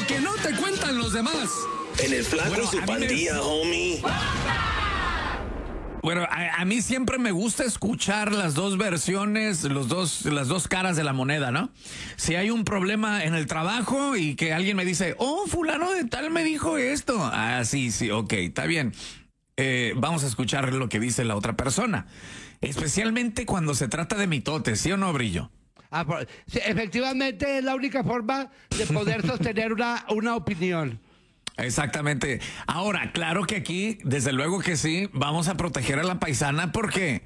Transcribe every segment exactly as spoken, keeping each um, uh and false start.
Lo que no te cuentan los demás. En el flaco Bueno, su a mí pandilla, me- homie. Bueno, a, a mí siempre me gusta escuchar las dos versiones, los dos, las dos caras de la moneda, ¿no? Si hay un problema en el trabajo y que alguien me dice, oh, fulano de tal me dijo esto. Ah, sí, sí, ok, está bien. Eh, vamos a escuchar lo que dice la otra persona. Especialmente cuando se trata de mitotes, ¿sí o no, Brillo? Ah, por- sí, efectivamente es la única forma de poder sostener una, una opinión. Exactamente. Ahora, claro que aquí, desde luego que sí, vamos a proteger a la paisana porque,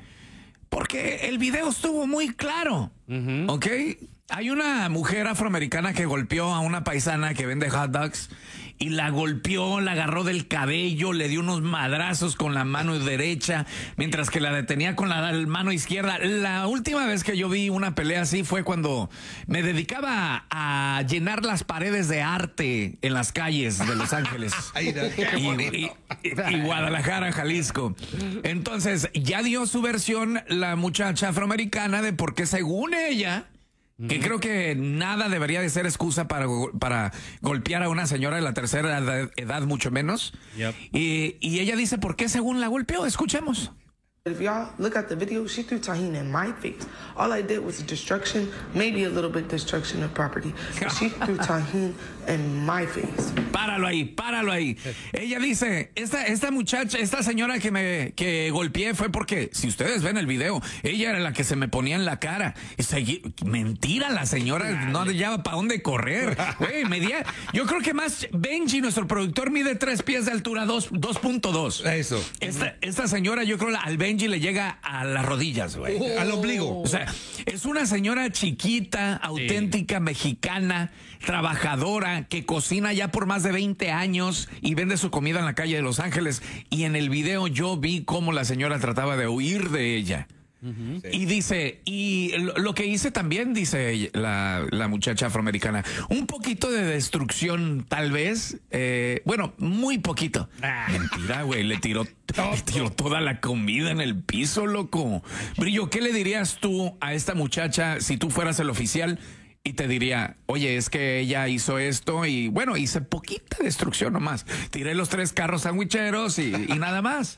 porque el video estuvo muy claro, uh-huh. ¿Ok? Hay una mujer afroamericana que golpeó a una paisana que vende hot dogs y la golpeó, la agarró del cabello, le dio unos madrazos con la mano derecha, mientras que la detenía con la mano izquierda. La última vez que yo vi una pelea así fue cuando me dedicaba a llenar las paredes de arte en las calles de Los Ángeles Ay, no, qué y, bonito. y- y- y Guadalajara, Jalisco. Entonces, ya dio su versión la muchacha afroamericana de por qué, según ella, que creo que nada debería de ser excusa para, go- para golpear a una señora de la tercera edad, edad mucho menos. Yep. Y, y ella dice por qué según la golpeó. Escuchemos. If y'all look at the video, she threw Tahini in my face. All I did was destruction, maybe a little bit destruction of property. But she threw Tahini in my face. Páralo ahí, páralo ahí. Ella dice, esta, esta muchacha, esta señora que me que golpeé fue porque, si ustedes ven el video, ella era la que se me ponía en la cara. Y segui- mentira, la señora no hallaba para dónde correr. Güey, medía, yo creo que más Benji, nuestro productor, mide tres pies de altura, dos punto dos. Eso. Esta, esta señora, yo creo, al Benji le llega a las rodillas, güey. Al ombligo. O sea, es una señora chiquita, auténtica, mexicana, trabajadora, que cocina ya por más de veinte años y vende su comida en la calle de Los Ángeles. Y en el video yo vi cómo la señora trataba de huir de ella. Uh-huh. Y dice, y lo, lo que hice también, dice ella, la, la muchacha afroamericana, un poquito de destrucción, tal vez, eh, bueno, muy poquito. Ah. Mentira, güey, le tiró, le tiró toda la comida en el piso, loco. Brillo, ¿qué le dirías tú a esta muchacha si tú fueras el oficial y te diría, oye, es que ella hizo esto y, bueno, hice poquita destrucción nomás. Tiré los tres carros sandwicheros y, y nada más.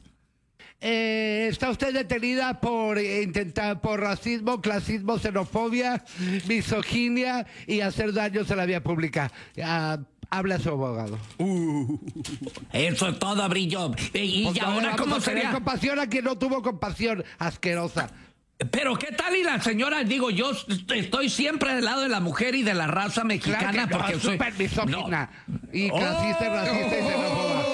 Eh, está usted detenida por eh, intentar por racismo, clasismo, xenofobia, misoginia y hacer daños a la vía pública. Ah, habla su abogado. Uh, eso es todo, Brillo. Y, y Pues ahora, vamos ¿cómo a tener sería? compasión a quien no tuvo compasión, asquerosa. Pero ¿qué tal? Y la señora, digo, yo estoy siempre del lado de la mujer y de la raza mexicana, Claro que no, porque es soy súper misógina no. y clasista, Oh, racista y xenófoba.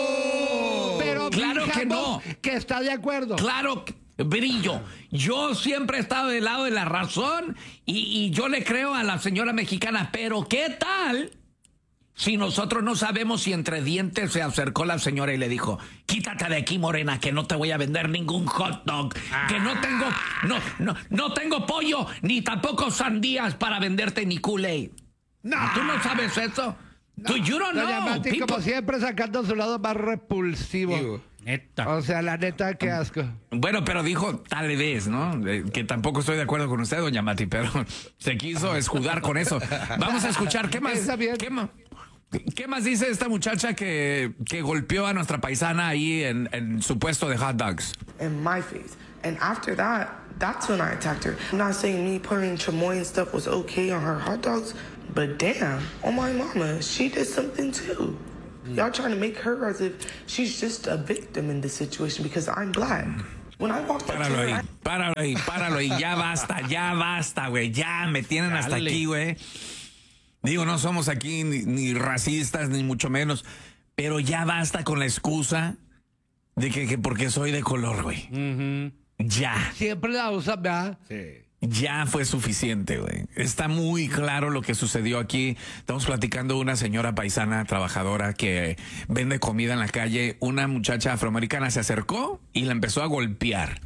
Pero claro que no. que está de acuerdo. Claro, Brillo, yo siempre he estado del lado de la razón y, y yo le creo a la señora mexicana, pero ¿qué tal si nosotros no sabemos si entre dientes se acercó la señora y le dijo, quítate de aquí, morena, que no te voy a vender ningún hot dog, que no tengo, no, no, no tengo pollo, ni tampoco sandías para venderte ni Kool-Aid? No. ¿Tú no sabes eso? No. Tú, you don't Doña know. Mati, People- como siempre, sacando su lado más repulsivo. Digo. Neta. O sea, la neta, qué asco. Bueno, pero dijo tal vez, ¿no? Eh, Que tampoco estoy de acuerdo con usted, doña Mati, pero se quiso escudar con eso. Vamos a escuchar qué más. Está bien. ¿Qué más? ¿Qué más dice esta muchacha que, que golpeó a nuestra paisana ahí en, en su puesto de hot dogs? In my face. And after that, that's when I attacked her. I'm not saying me putting chamoy and stuff was okay on her hot dogs, but damn, on my mama, she did something too. Y'all trying to make her as if she's just a victim in this situation because I'm black. When I walked up to Páralo her, ahí, I- páralo ahí, páralo ahí. Ya basta, ya basta, güey. Ya me tienen hasta Dale. aquí, güey. Digo, no somos aquí ni, ni racistas, ni mucho menos. Pero ya basta con la excusa de que, que porque soy de color, güey. Ujú. Ya. Siempre la usa, ¿verdad? Sí. Ya fue suficiente, güey. Está muy claro lo que sucedió aquí. Estamos platicando de una señora paisana trabajadora que vende comida en la calle. Una muchacha afroamericana se acercó y la empezó a golpear.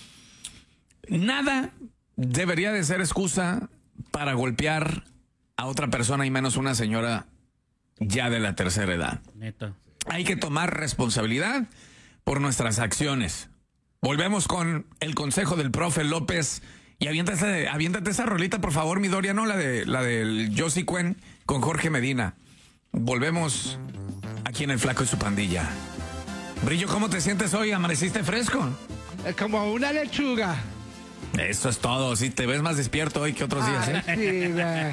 Nada debería de ser excusa para golpear a otra persona y menos una señora ya de la tercera edad. Neta. Hay que tomar responsabilidad por nuestras acciones. Volvemos con el consejo del profe López. Y aviéntate, aviéntate esa rolita, por favor, mi Doria, ¿no? La de la del Josie Cuen con Jorge Medina. volvemos aquí en El Flaco y su pandilla. Brillo, ¿cómo te sientes hoy? ¿Amaneciste fresco? Es como una lechuga. Eso es todo, sí, te ves más despierto hoy que otros días, ¿eh? Ay, sí, güey.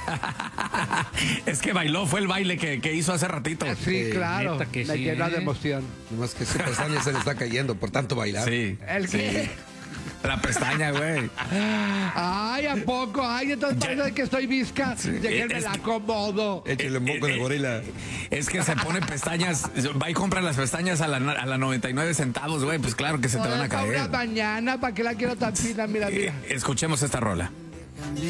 Es que bailó, fue el baile que, que hizo hace ratito. Sí, claro. neta que me sí, llena ¿eh? de emoción. Nomás que su pestaña se le está cayendo por tanto bailar. Sí. ¿El sí. qué? La pestaña, güey. Ay, ¿a poco? Ay, entonces Ya. parece que estoy visca. Déjenme Es la que- acomodo. Échale un moco Eh, de eh, gorila. Es que se pone pestañas, va y compra las pestañas a la, a la noventa y nueve centavos, güey, pues claro que se te van a Para una caer. mañana, ¿para qué la quiero tan fina? Mira, mira. Eh, Escuchemos esta rola.